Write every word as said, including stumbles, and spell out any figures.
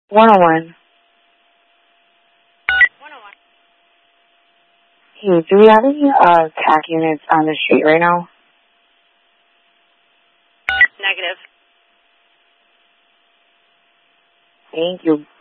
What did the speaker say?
one oh one. one oh one. Hey, do we have any uh, C A C units on the street right now? Negative. Thank you.